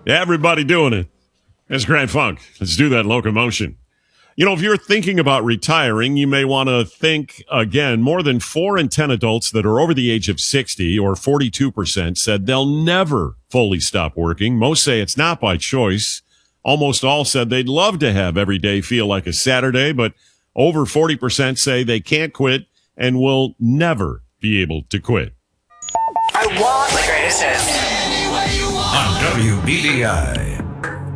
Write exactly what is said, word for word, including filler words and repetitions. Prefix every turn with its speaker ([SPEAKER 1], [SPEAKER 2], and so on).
[SPEAKER 1] Everybody doing it. It's Grand Funk. Let's do that locomotion. You know, if you're thinking about retiring, you may want to think again. More than four in ten adults that are over the age of sixty, or forty-two percent, said they'll never fully stop working. Most say it's not by choice. Almost all said they'd love to have every day feel like a Saturday, but over forty percent say they can't quit and will never be able to quit.
[SPEAKER 2] I want the greatest hits.
[SPEAKER 3] On W B D I.